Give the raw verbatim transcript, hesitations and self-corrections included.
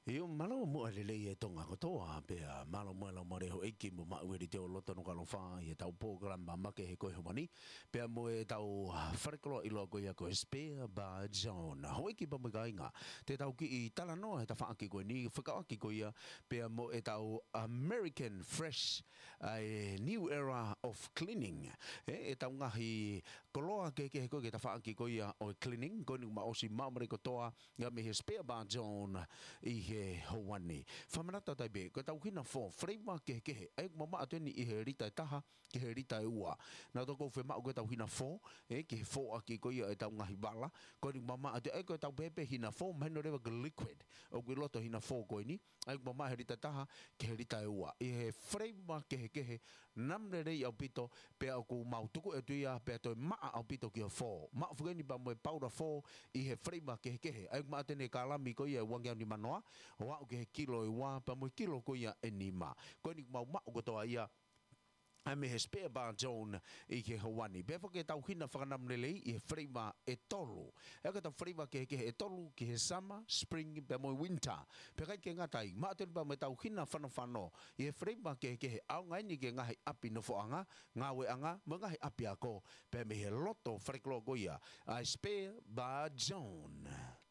Io malo mo le le e tonga ko toa pe malo mo la mo re ho eki mo ma we te o loto no kalo fa e tau program ma ke he ko he mani pe mo e tau farklo i logo ya ko spare ba zone ho eki ba mo gainga te tau ki i tala no e ta fa ki ko ni fa ki ko ya pe mo e tau American fresh a new era of cleaning e e tau ngahi koloa ke ke ko ke ta fa ki ko ya o cleaning ko ni ma o si ma mo ko toa ya me he spare ba zone i he hoani. Whamanata tai be, ko tau hina fo, freima ke ke he, e mama ateni i he rita e taha, ke he rita e ua. Nā toko whi mao ko tau hina fo, e ke fo a ki koia e tau ngahi wala, ko ni mama ate, e ko tau pepe hina fo, maheno rewa ke liquid, o ki loto hina fo koe ni, e mama he rita taha, ke he rita e ua. I he freima ke he ke he, namre rei au pito, pe au ku mau tuku e tuia, pe atoi maa au pito ki he fo. Maa fugeni pa moe paura fo, i he freima ke he ke he, e ma atene ka lami koia e wangi au ni manoa, wa ke kilo e wa pa mo kilo ko ia enima ko ni mau ma ko to ia a me he spare bar zone i ke hawani. Befo ke tau hina whakanam lelei i he freima e tolu. E ka tau freima ke ke e tolu ki he summer, spring, pe mo winter. Pe kai ke ngatai, ma atenu pa me tau hina whano whano i he freima ke ke he au ngai ni ke ngahi api no foanga, ngawe anga, mo ngahi api ako. Pe me he loto whariklo ko ia. A spare bar zone.